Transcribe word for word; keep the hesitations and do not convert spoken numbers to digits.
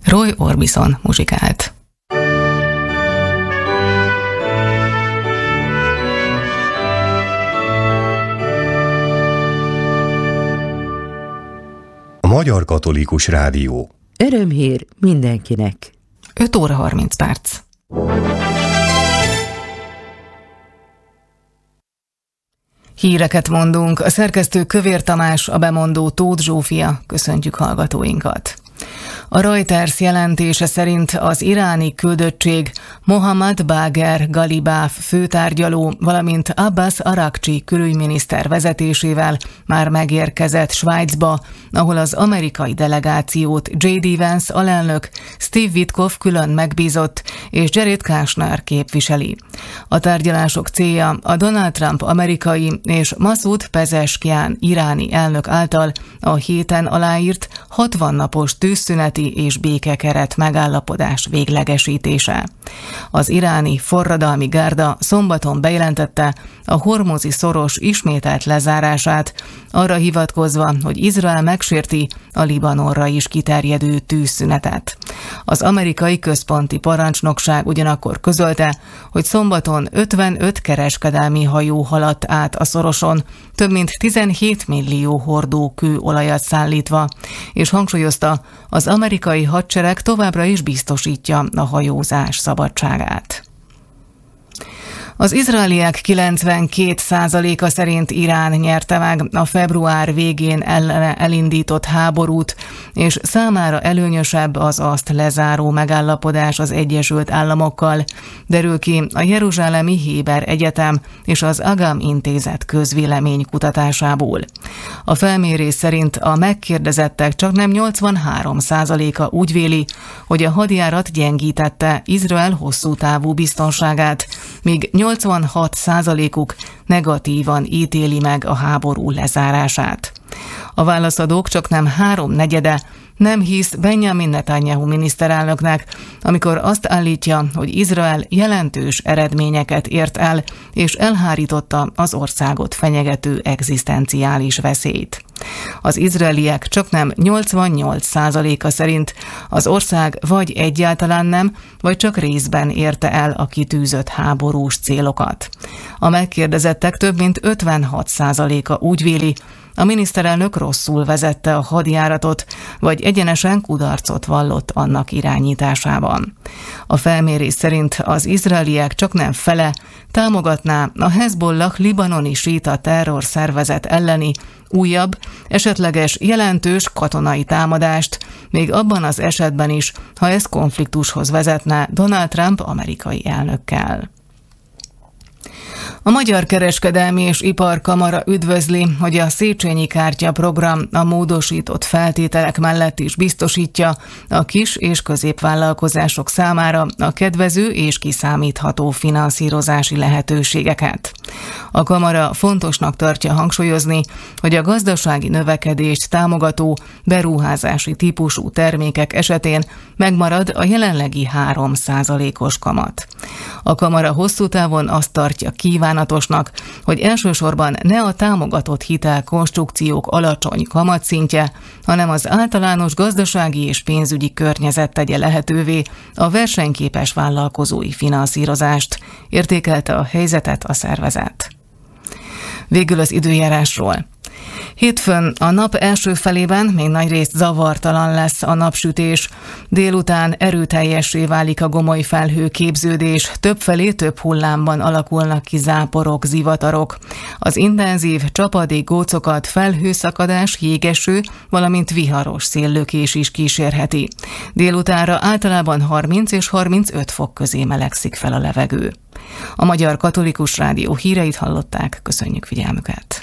Roy Orbison muzsikált. A Magyar Katolikus Rádió. Örömhír mindenkinek. öt óra harminc perc. Híreket mondunk. A szerkesztő Kövér Tamás, a bemondó Tóth Zsófia. Köszöntjük hallgatóinkat. A Reuters jelentése szerint az iráni küldöttség Mohammad Bagher Galibaf főtárgyaló, valamint Abbas Arakcsi külügyminiszter vezetésével már megérkezett Svájcba, ahol az amerikai delegációt J D Vance alelnök, Steve Witkoff külön megbízott és Jared Kushner képviseli. A tárgyalások célja a Donald Trump amerikai és Masoud Pezeshkian iráni elnök által a héten aláírt hatvan napos tűzszüneti és békekeret megállapodás véglegesítése. Az iráni forradalmi gárda szombaton bejelentette a hormuzi szoros ismételt lezárását, arra hivatkozva, hogy Izrael megsérti a Libanonra is kiterjedő tűzszünetet. Az amerikai központi parancsnokság ugyanakkor közölte, hogy szombaton ötvenöt kereskedelmi hajó haladt át a szoroson, több mint tizenhét millió hordó kőolajat szállítva, és hangsúlyozta, az amerikai hadsereg továbbra is biztosítja a hajózás szabadságát. Az izraeliek kilencvenkét százaléka szerint Irán nyerte meg a február végén ellene elindított háborút, és számára előnyösebb az azt lezáró megállapodás az Egyesült Államokkal, derül ki a Jeruzsálemi Héber Egyetem és az Agam Intézet közvélemény kutatásából. A felmérés szerint a megkérdezettek csaknem nyolcvanhárom százaléka úgy véli, hogy a hadjárat gyengítette Izrael hosszú távú biztonságát, míg nyolcvanhat százalékuk negatívan ítéli meg a háború lezárását. A válaszadók csaknem háromnegyede nem hisz Benjamin Netanyahu miniszterelnöknek, amikor azt állítja, hogy Izrael jelentős eredményeket ért el, és elhárította az országot fenyegető egzisztenciális veszélyt. Az izraeliek csaknem nyolcvannyolc százaléka szerint az ország vagy egyáltalán nem, vagy csak részben érte el a kitűzött háborús célokat. A megkérdezettek több mint ötvenhat százaléka úgy véli, a miniszterelnök rosszul vezette a hadjáratot, vagy egyenesen kudarcot vallott annak irányításában. A felmérés szerint az izraeliek csaknem fele támogatná a Hezbollah libanoni síta terror szervezet elleni újabb, esetleges jelentős katonai támadást, még abban az esetben is, ha ez konfliktushoz vezetne Donald Trump amerikai elnökkel. A Magyar Kereskedelmi és Iparkamara üdvözli, hogy a Széchenyi Kártya program a módosított feltételek mellett is biztosítja a kis- és középvállalkozások számára a kedvező és kiszámítható finanszírozási lehetőségeket. A kamara fontosnak tartja hangsúlyozni, hogy a gazdasági növekedést támogató beruházási típusú termékek esetén megmarad a jelenlegi három százalékos kamat. A kamara hosszú távon azt tartja kívánatosnak, hogy elsősorban ne a támogatott hitelkonstrukciók alacsony kamatszintje, hanem az általános gazdasági és pénzügyi környezet tegye lehetővé a versenyképes vállalkozói finanszírozást, értékelte a helyzetet a szervezet. Végül az időjárásról. Hétfőn a nap első felében még nagyrészt zavartalan lesz a napsütés. Délután erőteljessé válik a gomoly felhőképződés, többfelé több hullámban alakulnak ki záporok, zivatarok. Az intenzív csapadék-gócokat felhőszakadás, jégeső, valamint viharos széllökés is kísérheti. Délutánra általában harminc és harmincöt fok közé melegszik fel a levegő. A Magyar Katolikus Rádió híreit hallották, köszönjük figyelmüket!